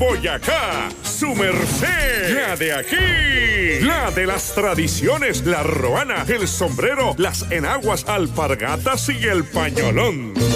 Boyacá, su merced, la de aquí, la de las tradiciones, la roana, el sombrero, las enaguas, alpargatas y el pañolón.